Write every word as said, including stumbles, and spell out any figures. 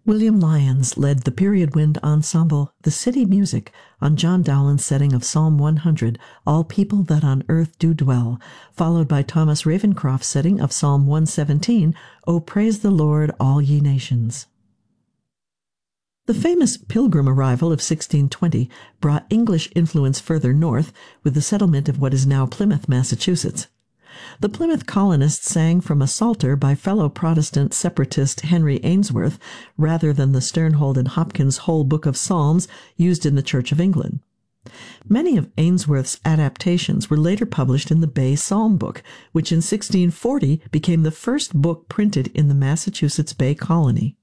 William Lyons led the period wind ensemble The City Music on John Dowland's setting of Psalm one hundred, All People That on Earth Do Dwell, followed by Thomas Ravencroft's setting of Psalm one seventeen, O Praise the Lord, All Ye Nations. The famous Pilgrim arrival of sixteen twenty brought English influence further north with the settlement of what is now Plymouth, Massachusetts. The Plymouth colonists sang from a psalter by fellow Protestant separatist Henry Ainsworth rather than the Sternhold and Hopkins whole book of Psalms used in the Church of England. Many of Ainsworth's adaptations were later published in the Bay Psalm Book, which in sixteen forty became the first book printed in the Massachusetts Bay Colony.